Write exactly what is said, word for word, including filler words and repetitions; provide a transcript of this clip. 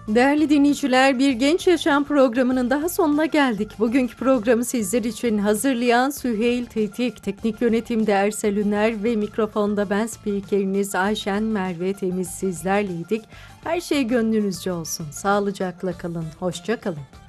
Değerli dinleyiciler, bir Genç Yaşam programının daha sonuna geldik. Bugünkü programı sizler için hazırlayan Süheyl Tetik, teknik yönetimde Ersel Üner ve mikrofonda ben spikeriniz Ayşen Merve Temiz sizlerleydik. Her şey gönlünüzce olsun. Sağlıcakla kalın, hoşça kalın.